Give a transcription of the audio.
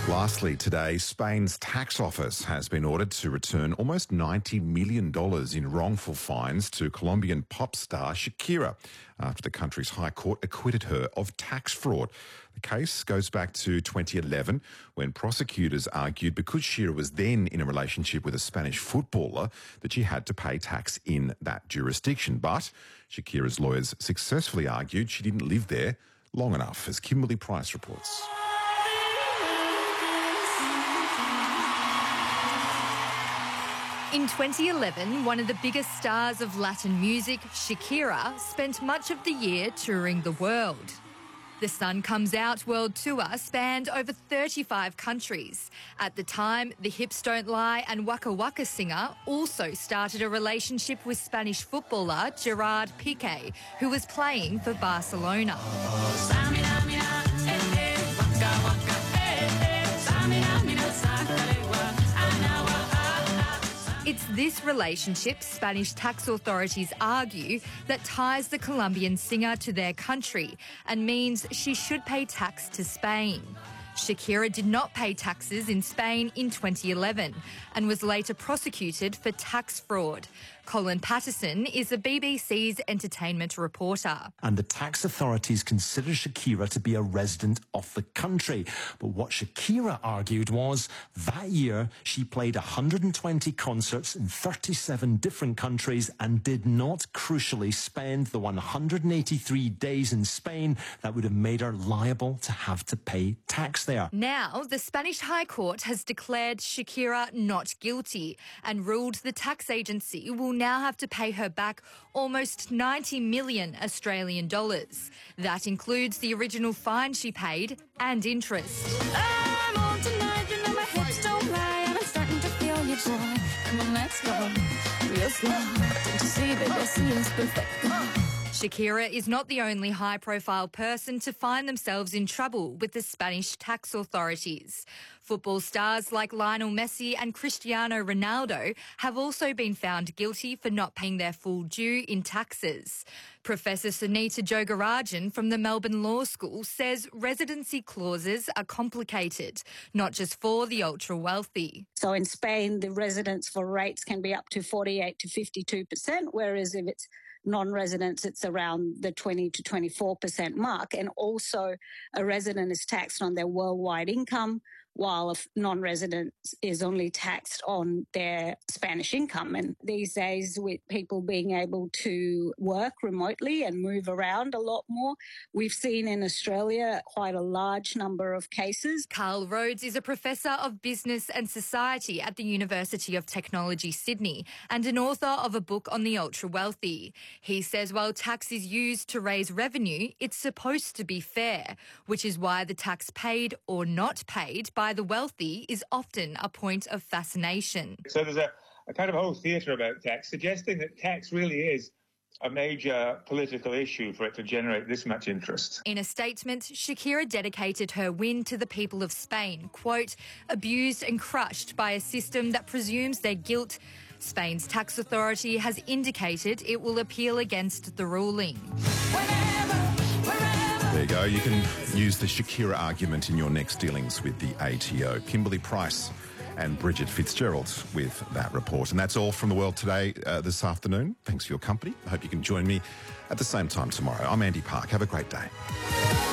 Lastly, today, Spain's tax office has been ordered to return almost $90 million in wrongful fines to Colombian pop star Shakira after the country's high court acquitted her of tax fraud. The case goes back to 2011 when prosecutors argued because Shakira was then in a relationship with a Spanish footballer that she had to pay tax in that jurisdiction. But Shakira's lawyers successfully argued she didn't live there long enough, as Kimberly Price reports. In 2011, one of the biggest stars of Latin music, Shakira, spent much of the year touring the world. The Sun Comes Out World Tour spanned over 35 countries. At the time, the Hips Don't Lie and Waka Waka singer also started a relationship with Spanish footballer Gerard Piqué, who was playing for Barcelona. It's this relationship, Spanish tax authorities argue, that ties the Colombian singer to their country and means she should pay tax to Spain. Shakira did not pay taxes in Spain in 2011 and was later prosecuted for tax fraud. Colin Patterson is the BBC's entertainment reporter. And the tax authorities consider Shakira to be a resident of the country. But what Shakira argued was that year she played 120 concerts in 37 different countries and did not crucially spend the 183 days in Spain that would have made her liable to have to pay tax there. Now, the Spanish High Court has declared Shakira not guilty and ruled the tax agency will now have to pay her back almost 90 million Australian dollars. That includes the original fine she paid and interest. I'm on tonight, you know my hips don't lie, and I'm starting to feel your joy. Come on, let's go, real slow. Don't you see, baby, I see it's perfect. Shakira is not the only high-profile person to find themselves in trouble with the Spanish tax authorities. Football stars like Lionel Messi and Cristiano Ronaldo have also been found guilty for not paying their full due in taxes. Professor Sunita Jogarajan from the Melbourne Law School says residency clauses are complicated, not just for the ultra-wealthy. So in Spain, the residence for rates can be up to 48 to 52%, whereas if it's non-residents, it's around the 20 to 24% mark. And also a resident is taxed on their worldwide income, while a non-resident is only taxed on their Spanish income. And these days, with people being able to work remotely and move around a lot more, we've seen in Australia quite a large number of cases. Carl Rhodes is a professor of business and society at the University of Technology, Sydney, and an author of a book on the ultra-wealthy. He says while tax is used to raise revenue, it's supposed to be fair, which is why the tax paid or not paid by the wealthy is often a point of fascination. So there's a kind of whole theatre about tax, suggesting that tax really is a major political issue for it to generate this much interest. In a statement, Shakira dedicated her win to the people of Spain, quote, abused and crushed by a system that presumes their guilt. Spain's tax authority has indicated it will appeal against the ruling. There you go. You can use the Shakira argument in your next dealings with the ATO. Kimberly Price and Bridget Fitzgerald with that report. And that's all from The World Today this afternoon. Thanks for your company. I hope you can join me at the same time tomorrow. I'm Andy Park. Have a great day.